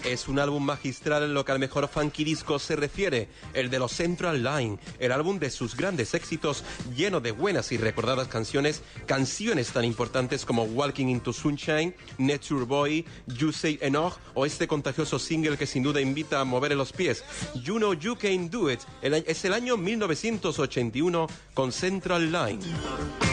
Es un álbum magistral en lo que al mejor funky disco se refiere, el de los Central Line, el álbum de sus grandes éxitos, lleno de buenas y recordadas canciones tan importantes como Walking into Sunshine, Nature Boy, You Say Enough o este contagioso single que sin duda invita a mover los pies, You Know You Can Do It. Es el año 1981 con Central Line.